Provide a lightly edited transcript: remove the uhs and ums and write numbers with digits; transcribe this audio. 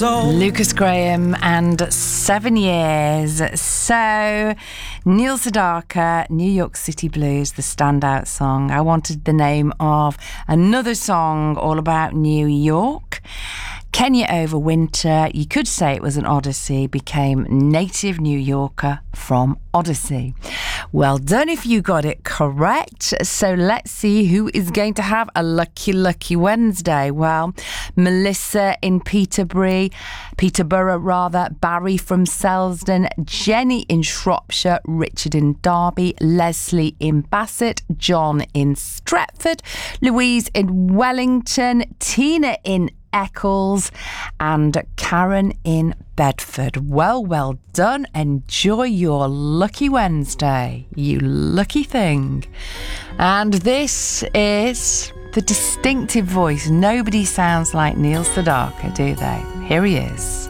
years old. Lucas Graham and 7 years. So, Neil Sedaka, New York City Blues, the standout song. I wanted the name of another song all about New York. Kenya over winter, you could say it was an odyssey, became native New Yorker from Odyssey. Well done if you got it correct. So let's see who is going to have a lucky Wednesday. Well, Melissa in Peterborough, Barry from Selsdon, Jenny in Shropshire, Richard in Derby, Leslie in Bassett, John in Stretford, Louise in Wellington, Tina in Eccles and Karen in Bedford. Well done. Enjoy your lucky Wednesday, you lucky thing. And this is the distinctive voice. Nobody sounds like Neil Sedaka, do they? Here he is.